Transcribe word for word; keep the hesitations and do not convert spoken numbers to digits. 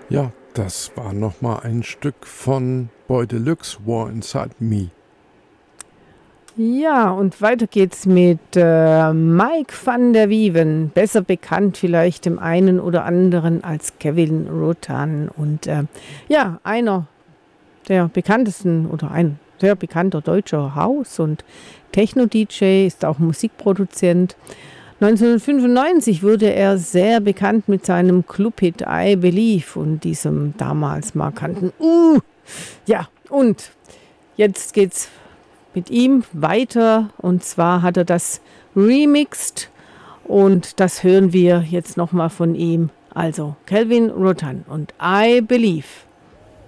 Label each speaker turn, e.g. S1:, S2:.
S1: Ja, das war nochmal ein Stück von Boy Deluxe, War Inside Me.
S2: Ja, und weiter geht's mit äh, Mike van der Wieven, besser bekannt vielleicht dem einen oder anderen als Kevin Rutan. Und äh, ja, einer der bekanntesten oder ein sehr bekannter deutscher House- und Techno-D J, ist auch Musikproduzent. neunzehnhundertfünfundneunzig wurde er sehr bekannt mit seinem Clubhit I Believe und diesem damals markanten Uh. Ja, und jetzt geht's mit ihm weiter und zwar hat er das remixed und das hören wir jetzt nochmal von ihm. Also Calvin Rutan und I Believe.